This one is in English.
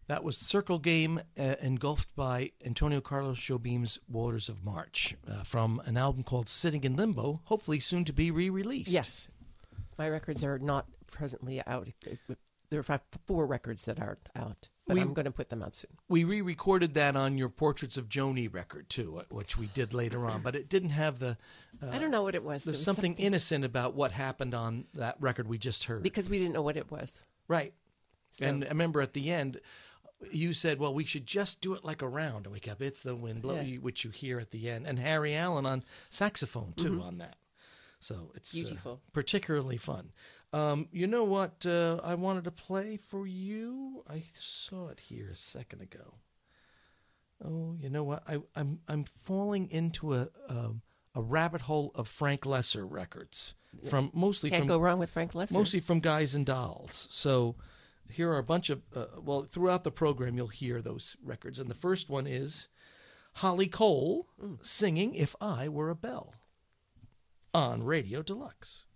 That was Circle Game, engulfed by Antonio Carlos Jobim's Waters of March, from an album called Sitting in Limbo, hopefully soon to be re-released. Yes. My records are not presently out. There are 4 records that aren't out, but I'm going to put them out soon. We re-recorded that on your Portraits of Joni record, too, which we did later on, but it didn't have the... I don't know what it was. There's something innocent about what happened on that record we just heard. Because we didn't know what it was. Right. So. And I remember at the end... You said, well, we should just do it like a round. And we kept It's the Wind Blowing, which you hear at the end. And Harry Allen on saxophone, too, on that. So it's beautiful. Particularly fun. You know what I wanted to play for you? I saw it here a second ago. Oh, you know what? I'm falling into a rabbit hole of Frank Lesser records. Can't go wrong with Frank Lesser. Mostly from Guys and Dolls. So... Here are a bunch of, throughout the program, you'll hear those records. And the first one is Holly Cole singing If I Were a Bell on Radio Deluxe.